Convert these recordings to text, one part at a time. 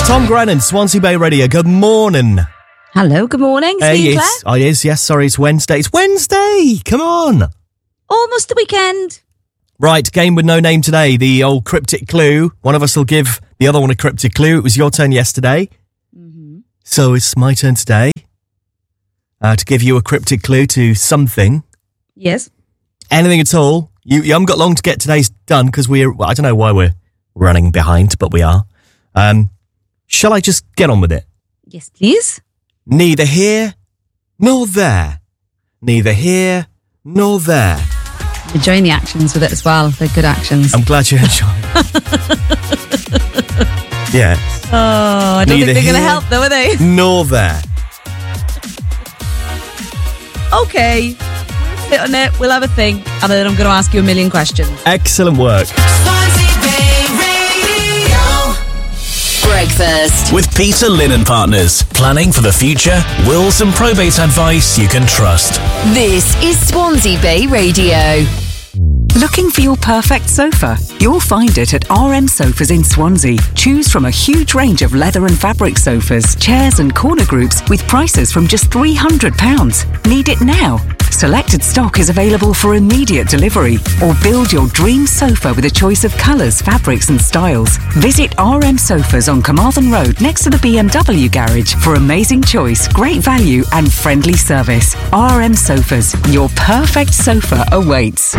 Tom Grennan, Swansea Bay Radio. Good morning. Hello, good morning. Yes. Oh, yes. Sorry, it's Wednesday. It's Wednesday. Come on. Almost the weekend. Right, game with no name today. The old cryptic clue. One of us will give the other one a cryptic clue. It was your turn yesterday. Mm-hmm. So it's my turn today to give you a cryptic clue to something. Yes. Anything at all. You haven't got long to get today's done because I don't know why we're running behind, but we are. Shall I just get on with it? Yes, please. Neither here nor there. Neither here nor there. Enjoying the actions with it as well. They're good actions. I'm glad you enjoyed it. Yeah. Oh, I don't think they're going to help though, are they? Nor there. Okay. We'll sit on it. We'll have a think. And then I'm going to ask you a million questions. Excellent work. Breakfast with Peter Lynn & Partners. Planning for the future, wills and probate advice you can trust. This is Swansea Bay Radio. Looking for your perfect sofa? You'll find it at RM Sofas in Swansea. Choose from a huge range of leather and fabric sofas, chairs and corner groups with prices from just £300. Need it now? Selected stock is available for immediate delivery, or build your dream sofa with a choice of colours, fabrics and styles. Visit RM Sofas on Carmarthen Road next to the BMW garage for amazing choice, great value and friendly service. RM Sofas, your perfect sofa awaits.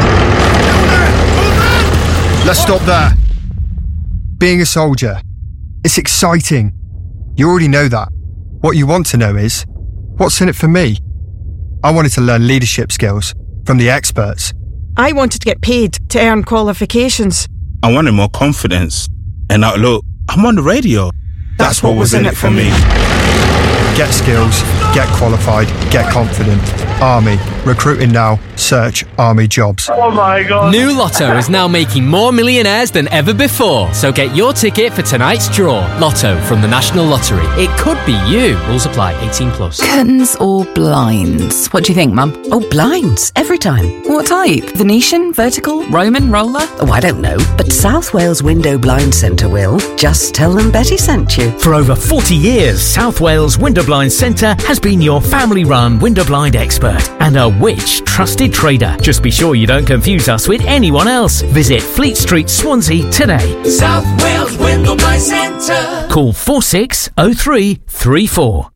Let's stop there. Being a soldier, it's exciting. You already know that. What you want to know is, what's in it for me? I wanted to learn leadership skills from the experts. I wanted to get paid to earn qualifications. I wanted more confidence. And now look, I'm on the radio. That's what was in it for me. Get skills, get qualified, get confident. Army. Recruiting now. Search Army jobs. Oh my God. New Lotto is now making more millionaires than ever before. So get your ticket for tonight's draw. Lotto from the National Lottery. It could be you. Rules apply. 18 plus. Curtains or blinds? What do you think, Mum? Oh, blinds. Every time. What type? Venetian, vertical, Roman, roller? Oh, I don't know. But South Wales Window Blind Centre will. Just tell them Betty sent you. For over 40 years, South Wales Window Blind Centre has been your family-run window blind expert and a Which trusted trader. Just be sure you don't confuse us with anyone else. Visit Fleet Street, Swansea today. South Wales Window Blind Centre. Call 460334.